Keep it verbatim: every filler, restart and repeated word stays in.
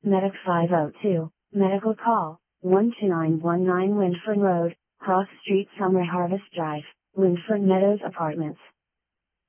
Medic five oh two, medical call, one two nine one nine Windford Road, Cross Street Summer Harvest Drive, Windford Meadows Apartments.